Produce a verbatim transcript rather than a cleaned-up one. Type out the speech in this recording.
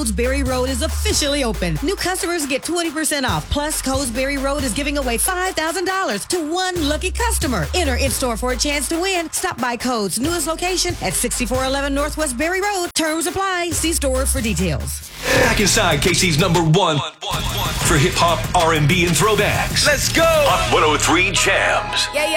Colesberry Road is officially open. New customers get twenty percent off. Plus, Colesberry Road is giving away five thousand dollars to one lucky customer. Enter in-store for a chance to win. Stop by Code's newest location at sixty-four eleven Northwest Berry Road. Terms apply. See store for details. Back inside K C's number one for hip-hop, R and B, and throwbacks. Let's go! Hot one oh three Jams. Yeah, yeah.